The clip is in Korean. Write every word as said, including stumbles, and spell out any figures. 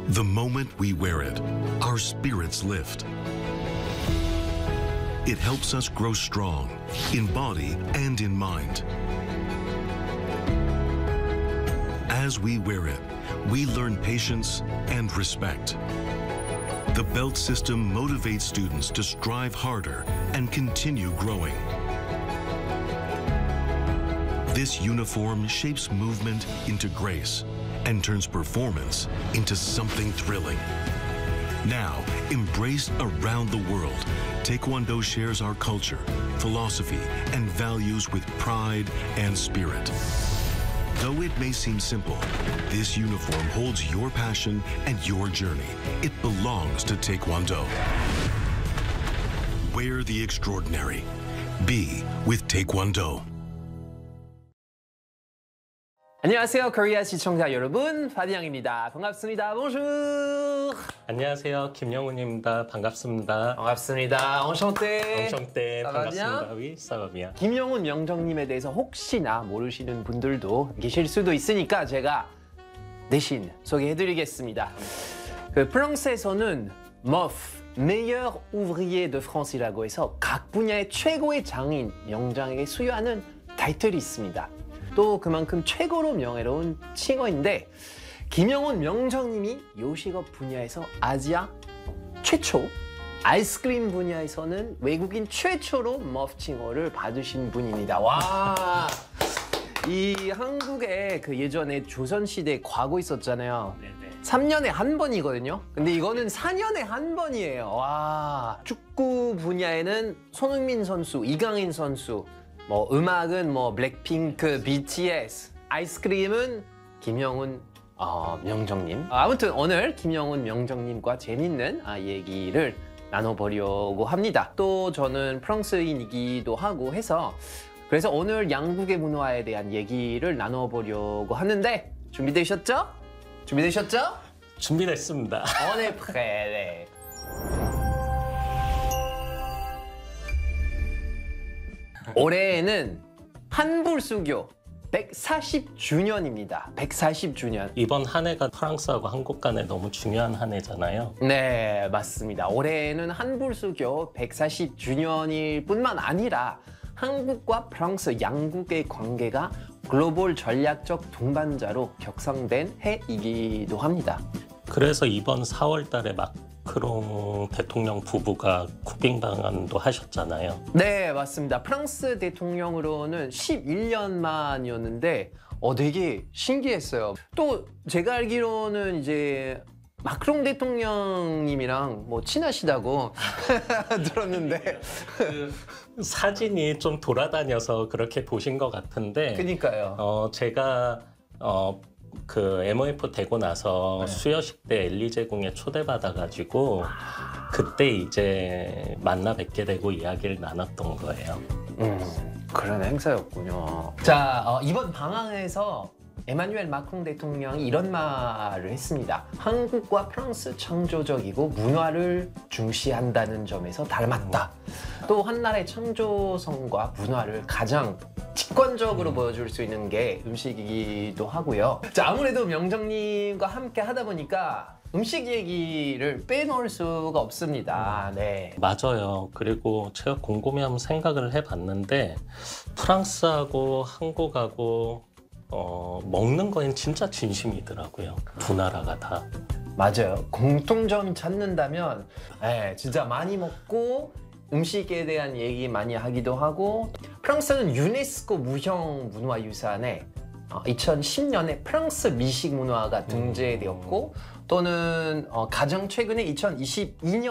The moment we wear it, our spirits lift. It helps us grow strong in body and in mind. As we wear it, we learn patience and respect. The belt system motivates students to strive harder and continue growing. This uniform shapes movement into grace and turns performance into something thrilling. Now, embraced around the world, Taekwondo shares our culture, philosophy, and values with pride and spirit. Though it may seem simple, this uniform holds your passion and your journey. It belongs to Taekwondo. Wear the extraordinary. Be with Taekwondo. 안녕하세요, 코리아 시청자 여러분. 파디앙입니다. 반갑습니다. Bonjour. 안녕하세요, 김영훈입니다. 반갑습니다. 반갑습니다. Enchanté. Enchanté. Ça va 반갑습니다. bien? Oui, ça va bien. 김영훈 명정님에 대해서 혹시나 모르시는 분들도 계실 수도 있으니까 제가 대신 소개해드리겠습니다. 그 프랑스에서는 머프, meilleur ouvrier de France이라고 해서 각 분야의 최고의 장인, 명장에게 수여하는 타이틀이 있습니다. 또 그만큼 최고로 명예로운 칭호인데 김영훈 명정님이 요식업 분야에서 아시아 최초, 아이스크림 분야에서는 외국인 최초로 머프 칭호를 받으신 분입니다. 와, 이 한국에 그 예전에 조선시대 과거 있었잖아요. 네네. 삼 년에 한 번이거든요. 근데 이거는 사 년에 한 번이에요. 와, 축구 분야에는 손흥민 선수, 이강인 선수, 뭐 음악은 뭐 블랙핑크, 비티에스, 아이스크림은 김영훈 어, 명정님. 아무튼 오늘 김영훈 명정님과 재밌는 아, 얘기를 나눠보려고 합니다. 또 저는 프랑스인이기도 하고 해서 그래서 오늘 양국의 문화에 대한 얘기를 나눠보려고 하는데 준비되셨죠? 준비되셨죠? 준비됐습니다. On est prêt. 네. 올해에는 한불수교 백사십 주년입니다. 백사십 주년. 이번 한 해가 프랑스하고 한국 간에 너무 중요한 한 해잖아요. 네, 맞습니다. 올해에는 한불수교 백사십 주년일 뿐만 아니라 한국과 프랑스 양국의 관계가 글로벌 전략적 동반자로 격상된 해이기도 합니다. 그래서 이번 사월 달에 마크롱 대통령 부부가 국빈 방한도 하셨잖아요. 네, 맞습니다. 프랑스 대통령으로는 십일 년 만이었는데 어, 되게 신기했어요. 또 제가 알기로는 이제 마크롱 대통령님이랑 뭐 친하시다고 들었는데 그 사진이 좀 돌아다녀서 그렇게 보신 것 같은데 그러니까요. 어, 제가 어, 그 엠오에프 되고 나서 네. 수여식 때 엘리제궁에 초대받아가지고 그때 이제 만나 뵙게 되고 이야기를 나눴던 거예요. 음, 그런 행사였군요. 자, 어, 이번 방황에서 에마뉴엘 마크롱 대통령이 이런 말을 했습니다. 한국과 프랑스 창조적이고 문화를 중시한다는 점에서 닮았다. 또 한 나라의 창조성과 문화를 가장 직관적으로 음. 보여줄 수 있는 게 음식이기도 하고요. 자, 아무래도 명정님과 함께 하다 보니까 음식 얘기를 빼놓을 수가 없습니다. 네. 맞아요. 그리고 제가 곰곰이 한번 생각을 해봤는데 프랑스하고 한국하고 어, 먹는 거엔 진짜 진심이더라고요. 두 나라가 다. 맞아요. 공통점 찾는다면 네, 진짜 많이 먹고 음식에 대한 얘기 많이 하기도 하고 프랑스는 유네스코 무형 문화유산에 어, 이천십 년에 프랑스 미식 문화가 등재되었고 또는 어, 가장 최근에 이천이십이 년